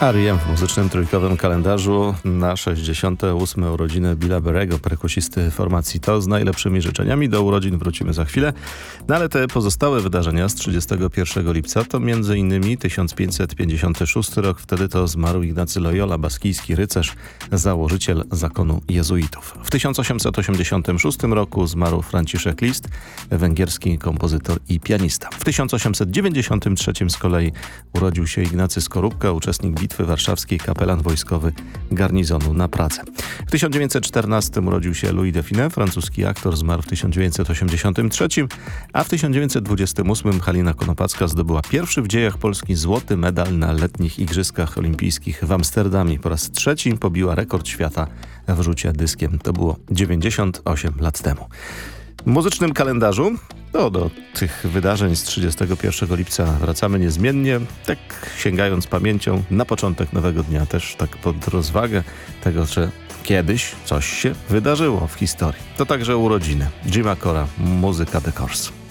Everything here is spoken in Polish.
R.E.M. w muzycznym trójkowym kalendarzu na 68. urodziny Billa Berry'ego, perkusisty formacji To. Z najlepszymi życzeniami do urodzin wrócimy za chwilę. No ale te pozostałe wydarzenia z 31 lipca to m.in. 1556 rok. Wtedy to zmarł Ignacy Loyola, baskijski rycerz, założyciel zakonu jezuitów. W 1886 roku zmarł Franciszek Liszt, węgierski kompozytor i pianista. W 1893 z kolei urodził się Ignacy Skorupka, uczestnik Bitwy Warszawskiej, kapelan wojskowy garnizonu na Pradze. W 1914 urodził się Louis Define, francuski aktor, zmarł w 1983, a w 1928 Halina Konopacka zdobyła pierwszy w dziejach Polski złoty medal na letnich Igrzyskach Olimpijskich w Amsterdamie. Po raz trzeci pobiła rekord świata w rzucie dyskiem. To było 98 lat temu. W muzycznym kalendarzu do tych wydarzeń z 31 lipca wracamy niezmiennie, tak sięgając pamięcią na początek nowego dnia, też tak pod rozwagę tego, że kiedyś coś się wydarzyło w historii. To także urodziny Jima Cora, muzyka The Corrs.